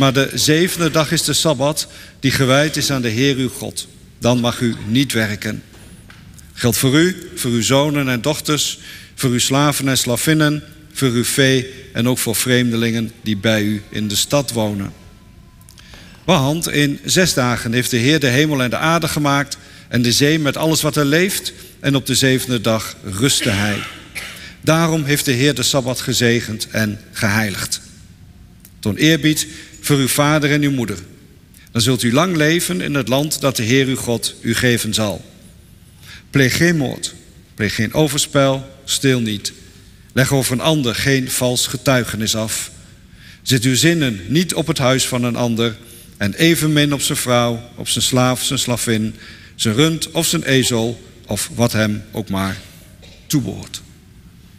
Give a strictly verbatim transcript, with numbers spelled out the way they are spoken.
Maar de zevende dag is de Sabbat, die gewijd is aan de Heer uw God. Dan mag u niet werken. Geldt voor u, voor uw zonen en dochters, voor uw slaven en slavinnen, voor uw vee en ook voor vreemdelingen die bij u in de stad wonen. Want in zes dagen heeft de Heer de hemel en de aarde gemaakt en de zee met alles wat er leeft, en op de zevende dag rustte hij. Daarom heeft de Heer de Sabbat gezegend en geheiligd. Toon eerbied voor uw vader en uw moeder. Dan zult u lang leven in het land dat de Heer uw God u geven zal. Pleeg geen moord, pleeg geen overspel, steel niet. Leg over een ander geen vals getuigenis af. Zet uw zinnen niet op het huis van een ander en evenmin op zijn vrouw, op zijn slaaf, zijn slavin, zijn rund of zijn ezel of wat hem ook maar toebehoort.